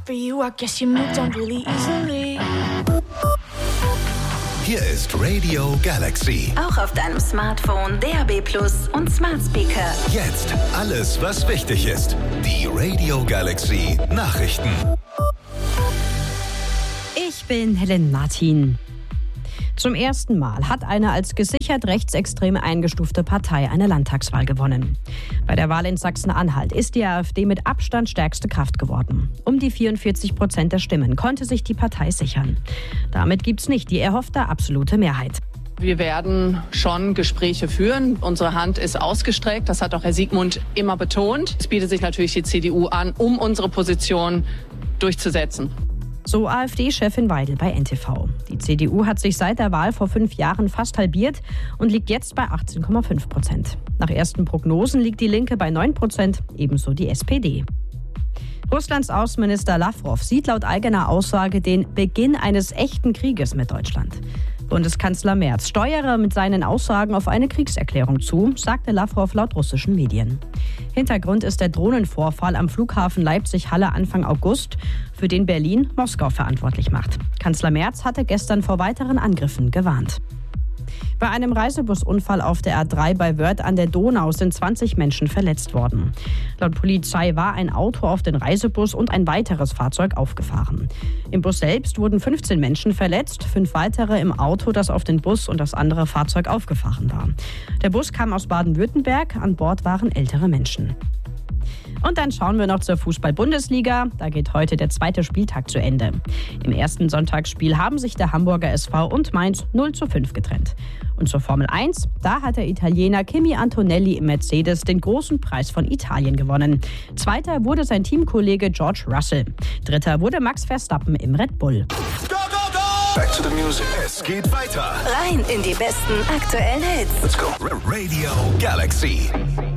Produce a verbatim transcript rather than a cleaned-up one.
for you, I guess you moved on really easily. Hier ist Radio Galaxy. Auch auf deinem Smartphone, D A B Plus und Smart Speaker. Jetzt alles, was wichtig ist. Die Radio Galaxy Nachrichten. Ich bin Helen Martin. Zum ersten Mal hat eine als gesichert rechtsextrem eingestufte Partei eine Landtagswahl gewonnen. Bei der Wahl in Sachsen-Anhalt ist die AfD mit Abstand stärkste Kraft geworden. Um die vierundvierzig Prozent der Stimmen konnte sich die Partei sichern. Damit gibt es nicht die erhoffte absolute Mehrheit. Wir werden schon Gespräche führen. Unsere Hand ist ausgestreckt. Das hat auch Herr Siegmund immer betont. Es bietet sich natürlich die C D U an, um unsere Position durchzusetzen. So AfD-Chefin Weidel bei N T V. Die C D U hat sich seit der Wahl vor fünf Jahren fast halbiert und liegt jetzt bei achtzehn Komma fünf Prozent. Nach ersten Prognosen liegt die Linke bei neun Prozent, ebenso die S P D. Russlands Außenminister Lavrov sieht laut eigener Aussage den Beginn eines echten Krieges mit Deutschland. Bundeskanzler Merz steuere mit seinen Aussagen auf eine Kriegserklärung zu, sagte Lavrov laut russischen Medien. Hintergrund ist der Drohnenvorfall am Flughafen Leipzig-Halle Anfang August, für den Berlin Moskau verantwortlich macht. Kanzler Merz hatte gestern vor weiteren Angriffen gewarnt. Bei einem Reisebusunfall auf der A drei bei Wörth an der Donau sind zwanzig Menschen verletzt worden. Laut Polizei war ein Auto auf den Reisebus und ein weiteres Fahrzeug aufgefahren. Im Bus selbst wurden fünfzehn Menschen verletzt, fünf weitere im Auto, das auf den Bus und das andere Fahrzeug aufgefahren war. Der Bus kam aus Baden-Württemberg, an Bord waren ältere Menschen. Und dann schauen wir noch zur Fußball-Bundesliga. Da geht heute der zweite Spieltag zu Ende. Im ersten Sonntagsspiel haben sich der Hamburger S V und Mainz null zu fünf getrennt. Und zur Formel eins, da hat der Italiener Kimi Antonelli im Mercedes den großen Preis von Italien gewonnen. Zweiter wurde sein Teamkollege George Russell. Dritter wurde Max Verstappen im Red Bull. Go, go, go! Back to the music. Es geht weiter. Rein in die besten aktuellen Hits. Let's go. Radio Galaxy.